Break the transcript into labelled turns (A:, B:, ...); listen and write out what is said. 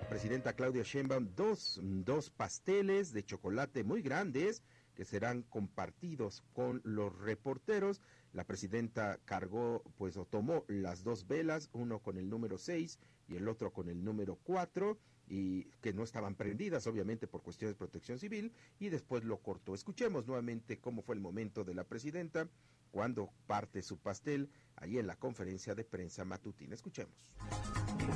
A: presidenta Claudia Sheinbaum dos pasteles de chocolate muy grandes que serán compartidos con los reporteros. La presidenta cargó, pues, o tomó las dos velas, uno con el número 6 y el otro con el número 4, y que no estaban prendidas, obviamente, por cuestiones de protección civil, y después lo cortó. Escuchemos nuevamente cómo fue el momento de la presidenta cuando parte su pastel, ahí en la conferencia de prensa matutina. Escuchemos.